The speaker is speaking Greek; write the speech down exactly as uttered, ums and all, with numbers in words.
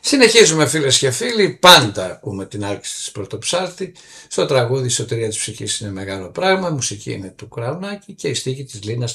Συνεχίζουμε φίλες και φίλοι, πάντα ακούμε την άρξη της Πρωτοψάλτη. Στο τραγούδι «Η σωτηρία της ψυχής είναι μεγάλο πράγμα», η μουσική είναι του Κραουνάκη και η στίχη της Λίνας